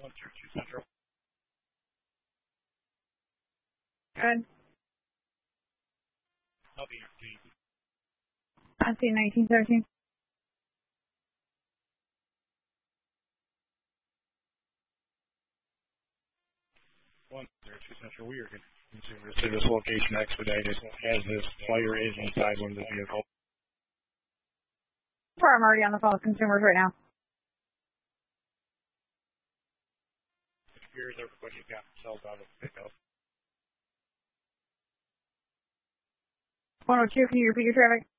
132 Central. Good. I'll be your team. I see 1913. Central. We are going to see this location expedited as this fire is inside one of the vehicles. I'm already on the phone with consumers right now. Here's everybody who got themselves out of the pickup. 102, can you repeat your traffic?